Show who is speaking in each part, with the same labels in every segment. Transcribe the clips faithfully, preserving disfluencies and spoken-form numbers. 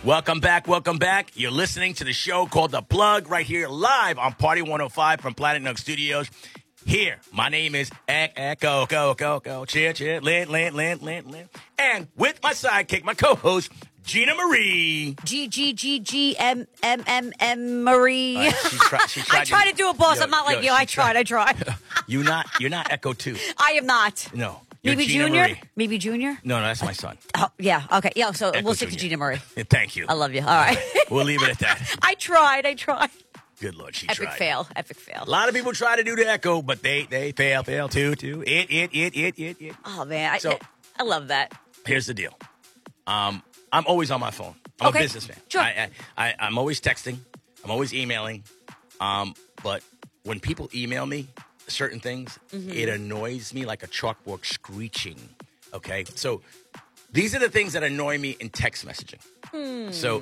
Speaker 1: Welcome back, welcome back. You're listening to the show called The Plug right here live on Party one oh five from Planet Nook Studios. Here, my name is Echo, Go, Go, Go, Cheer, Cheer, Lint, Lint, Lint, Lint, Lint. And with my sidekick, my co-host, Gina Marie.
Speaker 2: G, G, G, G, M, M, M, M, Marie.
Speaker 1: Uh, she try, she tried
Speaker 2: I try to, to do a boss.
Speaker 1: Yo,
Speaker 2: I'm not like
Speaker 1: yo,
Speaker 2: you. I
Speaker 1: tried.
Speaker 2: tried, I tried.
Speaker 1: you not, you're not Echo two.
Speaker 2: I am not.
Speaker 1: No. You're
Speaker 2: Maybe
Speaker 1: Gina
Speaker 2: Junior?
Speaker 1: Marie.
Speaker 2: Maybe Junior?
Speaker 1: No, no, that's my son.
Speaker 2: Oh, yeah, okay. Yeah, so
Speaker 1: Echo
Speaker 2: we'll stick to
Speaker 1: Junior.
Speaker 2: Gina Marie.
Speaker 1: Thank you.
Speaker 2: I love you. All right.
Speaker 1: We'll leave it at that.
Speaker 2: I tried, I tried.
Speaker 1: Good Lord, she
Speaker 2: Epic
Speaker 1: tried.
Speaker 2: fail, epic fail.
Speaker 1: A lot of people try to do the Echo, but they they fail, fail, too, too. It, it, it, it, it, it.
Speaker 2: Oh, man. I,
Speaker 1: So-
Speaker 2: I love that.
Speaker 1: Here's the deal. Um, I'm always on my phone. I'm
Speaker 2: Okay.
Speaker 1: a businessman.
Speaker 2: Sure.
Speaker 1: I, I, I, I'm always texting. I'm always emailing. Um, but when people email me certain things,
Speaker 2: Mm-hmm.
Speaker 1: it annoys me like a chalkboard screeching. Okay? So these are the things that annoy me in text messaging.
Speaker 2: Hmm.
Speaker 1: So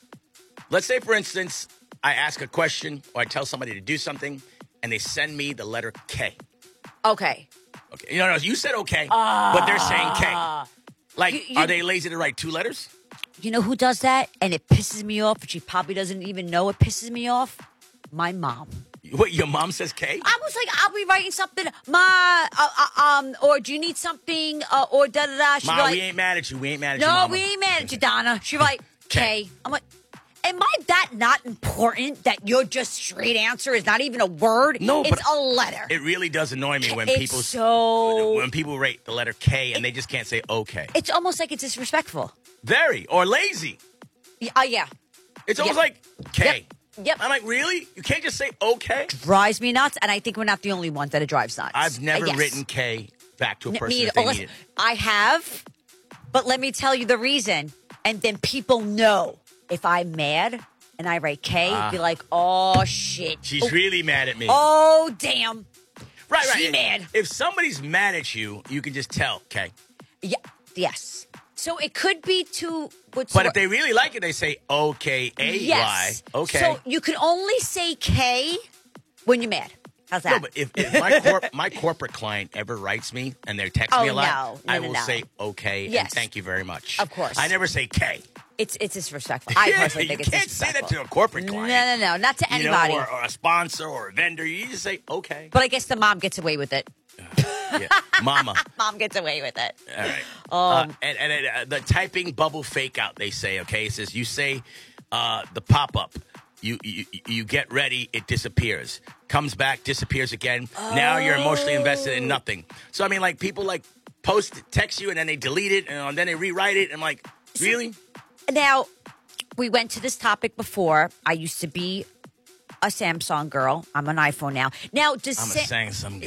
Speaker 1: let's say, for instance, I ask a question or I tell somebody to do something and they send me the letter K.
Speaker 2: Okay.
Speaker 1: Okay. No, no, you said okay, but they're saying K. Like,
Speaker 2: You- you-
Speaker 1: are they lazy to write two letters?
Speaker 2: You know who does that? And it pisses me off, but she probably doesn't even know it pisses me off? My mom.
Speaker 1: What, your mom says K?
Speaker 2: I was like, I'll be writing something, Ma, uh, uh, um, or do you need something, uh, or da da da. She'd
Speaker 1: Ma,
Speaker 2: be like,
Speaker 1: we ain't mad at you. We ain't mad at you,
Speaker 2: no,
Speaker 1: Mama.
Speaker 2: we ain't mad at you, Donna. She'd be like,
Speaker 1: K.
Speaker 2: K. I'm like, am I that not important that your just straight answer is not even a word?
Speaker 1: No,
Speaker 2: it's
Speaker 1: but
Speaker 2: a letter.
Speaker 1: It really does annoy me when
Speaker 2: It's
Speaker 1: people
Speaker 2: so-
Speaker 1: when people rate the letter K and they just can't say okay.
Speaker 2: It's almost like it's disrespectful.
Speaker 1: Very or lazy.
Speaker 2: Yeah, uh, yeah.
Speaker 1: It's almost
Speaker 2: Yep.
Speaker 1: like K.
Speaker 2: Yep. Yep.
Speaker 1: I'm like, really? You can't just say okay?
Speaker 2: Drives me nuts, and I think we're not the only ones that it drives nuts.
Speaker 1: I've never
Speaker 2: Uh, yes.
Speaker 1: written K back to a
Speaker 2: N-
Speaker 1: person
Speaker 2: me
Speaker 1: if
Speaker 2: either.
Speaker 1: they
Speaker 2: Oh,
Speaker 1: need
Speaker 2: listen,
Speaker 1: it.
Speaker 2: I have, but let me tell you the reason. And then people know if I'm mad and I write K,
Speaker 1: Ah.
Speaker 2: be like, oh, shit.
Speaker 1: She's
Speaker 2: oh,
Speaker 1: really mad at me.
Speaker 2: oh, damn.
Speaker 1: right, right.
Speaker 2: she mad.
Speaker 1: If somebody's mad at you, you can just tell K.
Speaker 2: Yeah, yes. So it could be to... What's
Speaker 1: But if they really like it, they say O K A Y.
Speaker 2: Yes.
Speaker 1: Okay.
Speaker 2: So you can only say K when you're mad. How's that?
Speaker 1: No, but if, if my corp, my corporate client ever writes me and they text me
Speaker 2: Oh,
Speaker 1: a lot,
Speaker 2: no. No,
Speaker 1: I
Speaker 2: no,
Speaker 1: will
Speaker 2: no.
Speaker 1: say okay and
Speaker 2: Yes.
Speaker 1: thank you very much.
Speaker 2: Of course.
Speaker 1: I never say K.
Speaker 2: It's it's disrespectful. I personally
Speaker 1: you
Speaker 2: think it's
Speaker 1: can't say
Speaker 2: disrespectful.
Speaker 1: that to a corporate
Speaker 2: No,
Speaker 1: client.
Speaker 2: no, no. Not to
Speaker 1: You know,
Speaker 2: anybody.
Speaker 1: or, or a sponsor or a vendor. You just say okay.
Speaker 2: But I guess the mom gets away with it.
Speaker 1: Yeah. Mama.
Speaker 2: Mom gets away with it.
Speaker 1: All right.
Speaker 2: Um,
Speaker 1: uh, and and uh, the typing bubble fake out, they say, okay? It says you say uh, the pop up. You, you you get ready, it disappears. Comes back, disappears again. Now you're emotionally invested in nothing. So, I mean, like, people, like, post, text you, and then they delete it, and then they rewrite it. And I'm like, really?
Speaker 2: Now, we went to this topic before. I used to be a Samsung girl. I'm an iPhone now. Now, does
Speaker 1: I'm
Speaker 2: Sa-
Speaker 1: a Samsung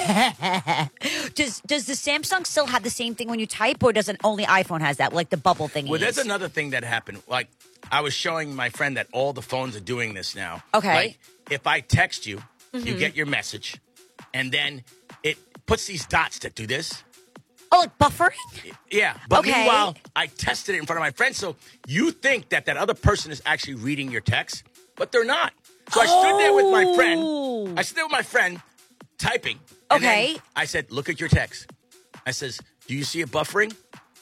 Speaker 1: guy.
Speaker 2: does does the Samsung still have the same thing when you type, or does an only iPhone has that, like the bubble thing?
Speaker 1: Well, there's another thing that happened. Like, I was showing my friend that all the phones are doing this now.
Speaker 2: Okay.
Speaker 1: Like, if I text you,
Speaker 2: Mm-hmm.
Speaker 1: you get your message, and then it puts these dots that do this.
Speaker 2: Oh, like buffering?
Speaker 1: Yeah. But
Speaker 2: Okay.
Speaker 1: meanwhile, I tested it in front of my friend, so you think that that other person is actually reading your text, but they're not. So I stood there with my
Speaker 2: Oh.
Speaker 1: friend. I stood there with my friend typing. and then
Speaker 2: Okay.
Speaker 1: I said, look at your text. I says, do you see it buffering?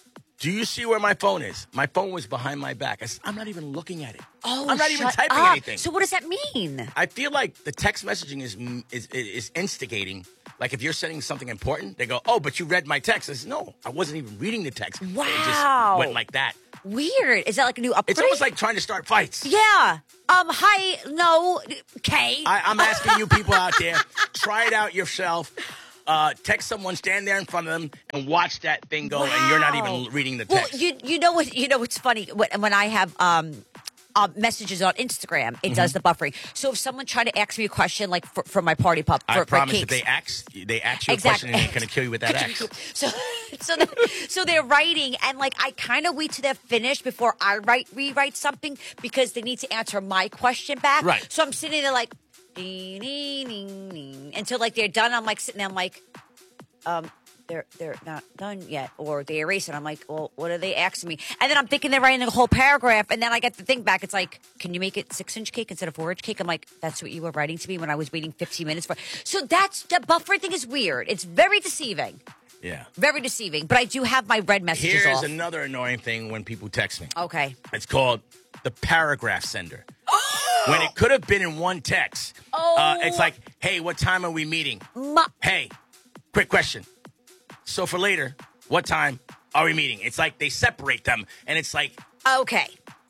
Speaker 1: Do you see where my phone is? My phone was behind my back. I said, I'm not even looking at it.
Speaker 2: Oh,
Speaker 1: I'm not even
Speaker 2: shut
Speaker 1: typing
Speaker 2: up.
Speaker 1: anything.
Speaker 2: So what does that mean?
Speaker 1: I feel like the text messaging is, is is instigating. Like, if you're sending something important, they go, oh, but you read my text. I said, no, I wasn't even reading the text. It just
Speaker 2: Wow.
Speaker 1: went like that.
Speaker 2: Weird. Is that like a new upgrade?
Speaker 1: It's almost like trying to start fights.
Speaker 2: Yeah. Um. Hi. No. K.
Speaker 1: I, I'm asking you people out there, try it out yourself. Uh, text someone, stand there in front of them, and watch that thing go, and you're not
Speaker 2: Wow.
Speaker 1: even reading the
Speaker 2: Well,
Speaker 1: text.
Speaker 2: you you know what you know what's funny when, when I have um. Uh, messages on Instagram, it does the buffering. So if someone tried to ask me a question, like for, for my party pop, for,
Speaker 1: I
Speaker 2: for
Speaker 1: promise if
Speaker 2: cakes,
Speaker 1: they ask, they ask you a
Speaker 2: Exactly.
Speaker 1: question, and they're going to kill you with that axe.
Speaker 2: so so they, so they're writing, and like I kind of wait till they're finished before I write rewrite something because they need to answer my question back.
Speaker 1: Right.
Speaker 2: So I'm sitting there like ding, ding, ding, ding, until like they're done. I'm like sitting there, I'm like, um. They're they're not done yet, or they erase it. I'm like, well, what are they asking me? And then I'm thinking they're writing a whole paragraph, and then I get the thing back. It's like, can you make it six inch cake instead of four inch cake? I'm like, that's what you were writing to me when I was waiting fifteen minutes for. So that's the buffer thing is weird. It's very deceiving.
Speaker 1: Yeah.
Speaker 2: Very deceiving. But I do have my red messages
Speaker 1: Here's
Speaker 2: off.
Speaker 1: another annoying thing when people text me.
Speaker 2: Okay.
Speaker 1: It's called the paragraph sender. When it could have been in one text.
Speaker 2: Oh.
Speaker 1: Uh, it's like, hey, what time are we meeting?
Speaker 2: Ma-
Speaker 1: Hey, quick question. So for later, what time are we meeting? It's like they separate them, and it's like,
Speaker 2: Okay.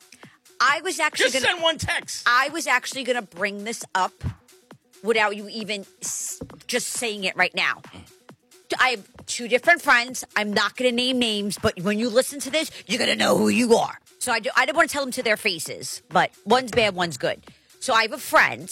Speaker 2: I was actually
Speaker 1: just
Speaker 2: gonna,
Speaker 1: send one text.
Speaker 2: I was actually going to bring this up without you even s- just saying it right now. I have two different friends. I'm not going to name names, but when you listen to this, you're going to know who you are. So I, do, I didn't want to tell them to their faces, but one's bad, one's good. So I have a friend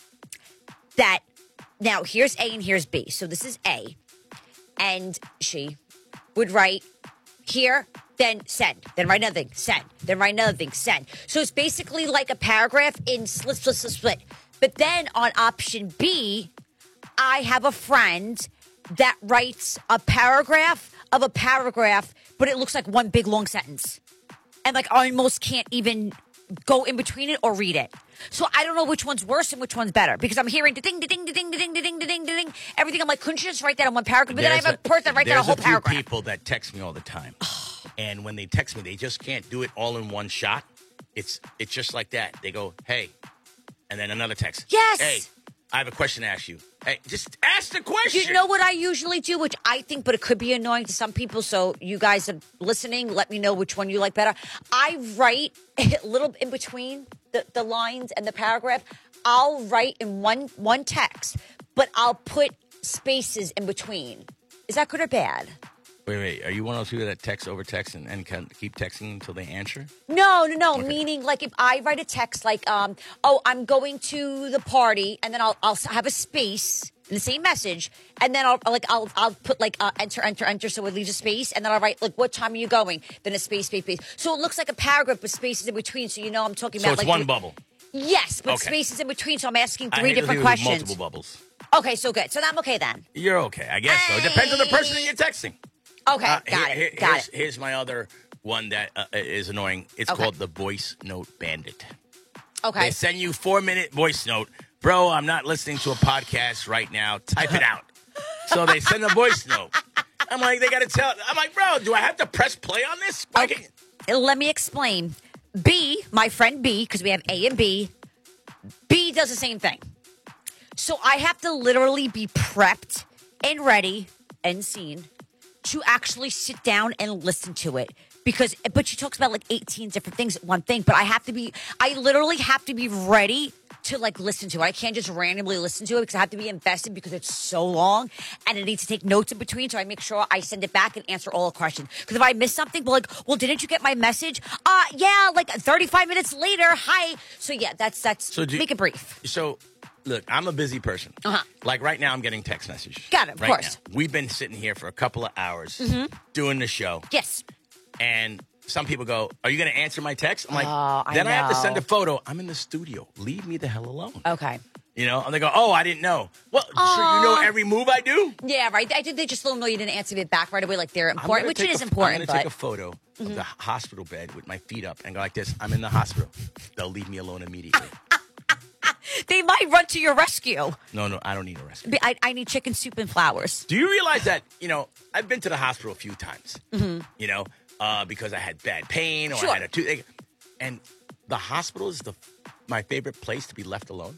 Speaker 2: that, now here's A and here's B. So this is A, and she would write here, then send, then write another thing, send, then write another thing, send. So it's basically like a paragraph in split, split, split, split. But then on option B, I have a friend that writes a paragraph of a paragraph, but it looks like one big long sentence. And like I almost can't even go in between it or read it. So I don't know which one's worse and which one's better because I'm hearing the ding, the ding, the ding, the ding, the ding, the ding, the ding, everything. I'm like, couldn't you just write that in one paragraph? But then I have a, person that writes that a whole
Speaker 1: There's a few
Speaker 2: paragraph.
Speaker 1: people that text me all the time. And when they text me, they just can't do it all in one shot. It's it's just like that. They go, hey, and then another text.
Speaker 2: Yes.
Speaker 1: Hey, I have a question to ask you. Hey, just ask the question.
Speaker 2: You know what I usually do, which I think, but it could be annoying to some people. So you guys are listening. Let me know which one you like better. I write a little in between the, the lines and the paragraph. I'll write in one one text, but I'll put spaces in between. Is that good or bad?
Speaker 1: Wait, wait. Are you one of those people that text over text and, and can keep texting until they answer?
Speaker 2: No, no, no.
Speaker 1: Okay.
Speaker 2: Meaning, like, if I write a text, like, um, oh, I'm going to the party, and then I'll I'll have a space in the same message, and then I'll like I'll I'll put like uh, enter, enter, enter, so it leaves a space, and then I'll write like, what time are you going? Then a space, space, space. So it looks like a paragraph with spaces in between. So you know, I'm talking
Speaker 1: So
Speaker 2: about
Speaker 1: it's
Speaker 2: like
Speaker 1: one
Speaker 2: the-
Speaker 1: bubble.
Speaker 2: Yes, but
Speaker 1: Okay.
Speaker 2: spaces in between. So I'm asking
Speaker 1: I
Speaker 2: three
Speaker 1: hate those
Speaker 2: different
Speaker 1: people with
Speaker 2: questions.
Speaker 1: multiple bubbles.
Speaker 2: Okay, so good. So I'm okay then.
Speaker 1: You're okay, I guess so. It depends on the person that you're texting.
Speaker 2: Okay,
Speaker 1: Uh,
Speaker 2: got
Speaker 1: here-
Speaker 2: it.
Speaker 1: here-
Speaker 2: got
Speaker 1: here's,
Speaker 2: it.
Speaker 1: here's my other one that uh, is annoying. It's
Speaker 2: Okay.
Speaker 1: called the voice note bandit.
Speaker 2: Okay.
Speaker 1: They send you four minute voice note. Bro, I'm not listening to a podcast right now. Type it out. So they send a voice note. I'm like, they got to tell. I'm like, bro, do I have to press play on this? Why
Speaker 2: Okay.
Speaker 1: can't-
Speaker 2: Let me explain. B, my friend B, because we have A and B, B does the same thing. So I have to literally be prepped and ready and seen to actually sit down and listen to it. Because, but she talks about like eighteen different things at one thing, but I have to be, I literally have to be ready to like listen to it. I can't just randomly listen to it because I have to be invested because it's so long and I need to take notes in between. So I make sure I send it back and answer all the questions. Because if I miss something, but like, well, didn't you get my message? Uh, yeah, like thirty-five minutes later. Hi. So yeah, that's, that's,
Speaker 1: So do-
Speaker 2: make it brief.
Speaker 1: So, look, I'm a busy person.
Speaker 2: Uh-huh.
Speaker 1: Like right now, I'm getting text messages.
Speaker 2: Got it, of
Speaker 1: right
Speaker 2: course.
Speaker 1: Now. We've been sitting here for a couple of hours doing the show.
Speaker 2: Yes.
Speaker 1: And some people go, are you going to answer my text? I'm like,
Speaker 2: Oh, I
Speaker 1: then I have to
Speaker 2: know.
Speaker 1: send a photo. I'm in the studio. Leave me the hell alone.
Speaker 2: Okay.
Speaker 1: You know? And they go, oh, I didn't know. Well, so you know every move I do?
Speaker 2: Yeah, right. I did. They just don't know you didn't answer it back right away, like they're
Speaker 1: I'm
Speaker 2: important,
Speaker 1: gonna
Speaker 2: which
Speaker 1: take
Speaker 2: it is
Speaker 1: a-
Speaker 2: important.
Speaker 1: I'm
Speaker 2: But
Speaker 1: going to take a photo of the hospital bed with my feet up and go like this. I'm in the hospital. They'll leave me alone immediately.
Speaker 2: they might run to your rescue.
Speaker 1: No, no, I don't need a rescue.
Speaker 2: Be- I, I need chicken soup and flowers.
Speaker 1: Do you realize that, you know, I've been to the hospital a few times,
Speaker 2: Mm-hmm.
Speaker 1: you know, uh, because I had bad pain or
Speaker 2: Sure.
Speaker 1: I had a toothache. And the hospital is the my favorite place to be left alone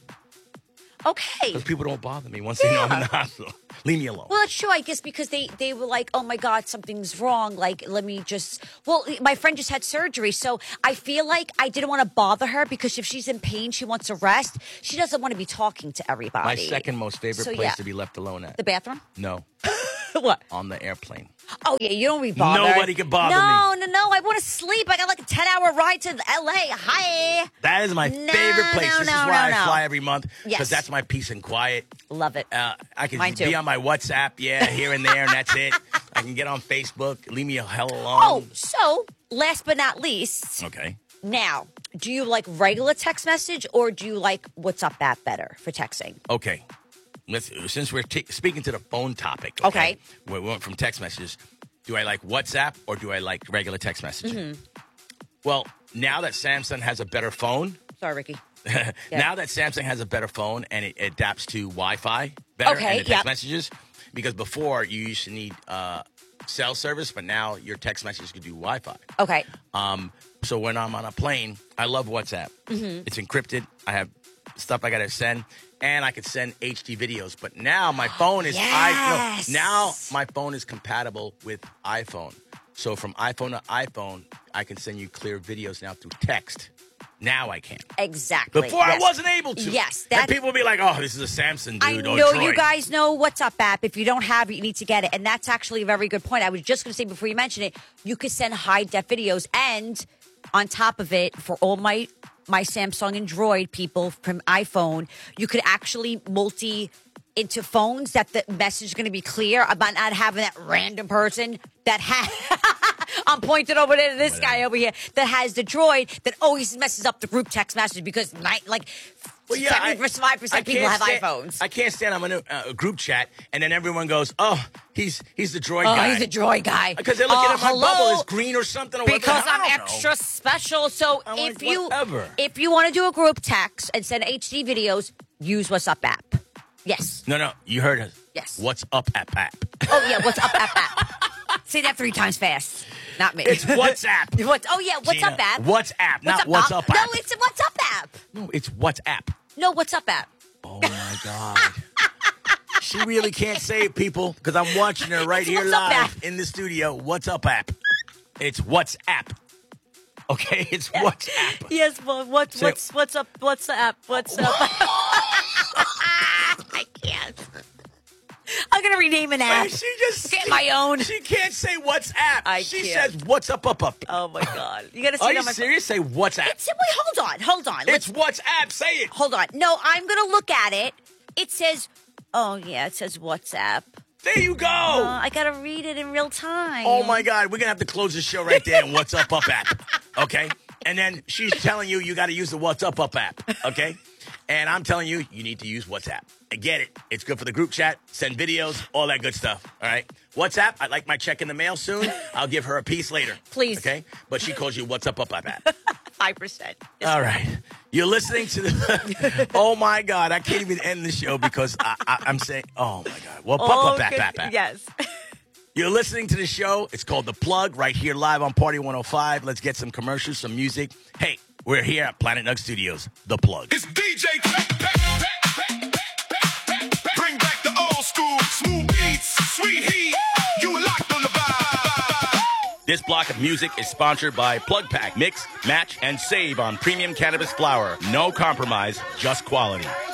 Speaker 2: Okay.
Speaker 1: because people don't bother me once they know I'm in the hospital. Leave me alone.
Speaker 2: Well, that's true, I guess, because they, they were like, oh, my God, something's wrong. Like, let me just... Well, my friend just had surgery, so I feel like I didn't want to bother her because if she's in pain, she wants to rest. She doesn't want to be talking to everybody.
Speaker 1: My second most favorite
Speaker 2: So,
Speaker 1: place
Speaker 2: yeah.
Speaker 1: to be left alone at.
Speaker 2: The bathroom?
Speaker 1: No,
Speaker 2: What?
Speaker 1: on the airplane.
Speaker 2: Oh, yeah, you don't be bothered.
Speaker 1: Nobody can bother
Speaker 2: no,
Speaker 1: me.
Speaker 2: No, no, no. I want to sleep. I got like a ten-hour ride to L A. Hi.
Speaker 1: That is my
Speaker 2: No,
Speaker 1: favorite place.
Speaker 2: no,
Speaker 1: this
Speaker 2: no,
Speaker 1: is why
Speaker 2: no,
Speaker 1: I
Speaker 2: no.
Speaker 1: fly every month because
Speaker 2: Yes.
Speaker 1: that's my peace and quiet.
Speaker 2: Love it.
Speaker 1: Uh, I can
Speaker 2: Mine
Speaker 1: be
Speaker 2: too.
Speaker 1: on my WhatsApp, yeah, here and there, and that's it. I can get on Facebook. Leave me the hell alone.
Speaker 2: Oh, so last but not least,
Speaker 1: Okay.
Speaker 2: now, do you like regular text message or do you like what's up app better for texting?
Speaker 1: Okay. Let's, since we're t- speaking to the phone topic,
Speaker 2: Okay.
Speaker 1: we went from text messages. Do I like WhatsApp or do I like regular text messaging?
Speaker 2: Mm-hmm.
Speaker 1: Well, now that Samsung has a better phone,
Speaker 2: Sorry, Ricky.
Speaker 1: now that Samsung has a better phone and it adapts to Wi-Fi better
Speaker 2: Okay,
Speaker 1: and the text
Speaker 2: yep.
Speaker 1: messages, because before you used to need uh, cell service, but now your text message can do Wi-Fi.
Speaker 2: Okay.
Speaker 1: Um, so when I'm on a plane, I love WhatsApp. Mm-hmm. It's encrypted. I have stuff I got to send, and I could send H D videos. But now my phone is
Speaker 2: Yes.
Speaker 1: I, no, now my phone is compatible with iPhone. So from iPhone to iPhone, I can send you clear videos now through text. Now I can.
Speaker 2: Exactly.
Speaker 1: Before
Speaker 2: yes.
Speaker 1: I wasn't able to.
Speaker 2: Yes.
Speaker 1: And
Speaker 2: That,
Speaker 1: people will be like, oh, this is a Samsung dude.
Speaker 2: I
Speaker 1: or
Speaker 2: know
Speaker 1: Droid.
Speaker 2: you guys know WhatsApp app. If you don't have it, you need to get it. And that's actually a very good point. I was just going to say before you mention it, you could send high-def videos. And on top of it, for all my my Samsung and Droid people from iPhone, you could actually multi into phones that the message is going to be clear about not having that random person that has... I'm pointing over there to this guy over here that has the Droid that always messes up the group text message because night, like
Speaker 1: well, yeah,
Speaker 2: seventy-five percent people
Speaker 1: can't
Speaker 2: have
Speaker 1: stand,
Speaker 2: iPhones.
Speaker 1: I can't stand I'm in a, uh, group chat and then everyone goes, oh, he's he's the Droid
Speaker 2: Oh,
Speaker 1: guy.
Speaker 2: he's a Droid guy.
Speaker 1: Because they're looking
Speaker 2: uh,
Speaker 1: at my
Speaker 2: hello?
Speaker 1: bubble is green or something. Or
Speaker 2: Because
Speaker 1: whatever.
Speaker 2: I'm
Speaker 1: I don't
Speaker 2: extra
Speaker 1: know.
Speaker 2: special. So
Speaker 1: I'm
Speaker 2: if
Speaker 1: like,
Speaker 2: you
Speaker 1: whatever.
Speaker 2: if you want to do a group text and send H D videos, use WhatsApp app. Yes.
Speaker 1: No, no, you heard us.
Speaker 2: Yes.
Speaker 1: What's up app app?
Speaker 2: Oh yeah, WhatsApp app app. Say that three times fast. Not me.
Speaker 1: It's WhatsApp.
Speaker 2: What? Oh yeah, WhatsApp
Speaker 1: Gina,
Speaker 2: app.
Speaker 1: WhatsApp, not
Speaker 2: WhatsApp
Speaker 1: What's
Speaker 2: app.
Speaker 1: Up app.
Speaker 2: No, it's a WhatsApp app.
Speaker 1: No, it's WhatsApp.
Speaker 2: No, WhatsApp app.
Speaker 1: Oh my God. She really can't say it, people, because I'm watching her right
Speaker 2: It's
Speaker 1: here
Speaker 2: What's Up
Speaker 1: live
Speaker 2: app.
Speaker 1: in the studio. What's up app? It's WhatsApp. Okay, it's WhatsApp.
Speaker 2: Yes. Well, what's
Speaker 1: So-
Speaker 2: what's what's up? What's the app? What's up? I can't. I'm gonna rename an app.
Speaker 1: She just
Speaker 2: Get my own.
Speaker 1: She can't say WhatsApp.
Speaker 2: I
Speaker 1: she
Speaker 2: can't.
Speaker 1: says what's up up up.
Speaker 2: Oh my god! You gotta see
Speaker 1: Are
Speaker 2: it
Speaker 1: you
Speaker 2: on my
Speaker 1: serious? Say WhatsApp.
Speaker 2: It's, wait, hold on, hold on. Let's
Speaker 1: It's WhatsApp. Say it.
Speaker 2: hold on. No, I'm gonna look at it. It says, oh yeah, it says WhatsApp.
Speaker 1: There you go.
Speaker 2: Uh, I gotta read it in real time.
Speaker 1: Oh my God, we're gonna have to close the show right there. And What's Up Up app, okay? And then she's telling you you got to use the What's Up Up app, okay? And I'm telling you you need to use WhatsApp. I get it. It's good for the group chat, send videos, all that good stuff. All right. WhatsApp. I'd like my check in the mail soon. I'll give her a piece later,
Speaker 2: Please.
Speaker 1: Okay? But she calls you What's Up Up Up app.
Speaker 2: Five percent.
Speaker 1: All right. You're listening to the. Oh my God, I can't even end the show because I, I, I'm saying, oh my God, well, Up Up app app app.
Speaker 2: Yes.
Speaker 1: You're listening to the show. It's called The Plug right here live on Party one oh five. Let's get some commercials, some music. Hey, we're here at Planet Nug Studios. The Plug.
Speaker 3: It's D J. Bring back the old school. Smooth beats, sweet heat. You locked on the vibe.
Speaker 1: This block of music is sponsored by Plug Pack. Mix, match, and save on premium cannabis flower. No compromise, just quality.